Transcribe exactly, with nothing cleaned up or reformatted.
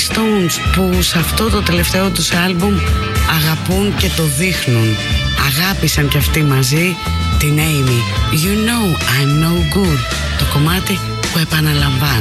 Rolling Stones, που σε αυτό το τελευταίο τους άλμπουμ αγαπούν και το δείχνουν. Αγάπησαν και αυτοί μαζί την Amy. You know I'm no good, το κομμάτι που επαναλαμβάνω.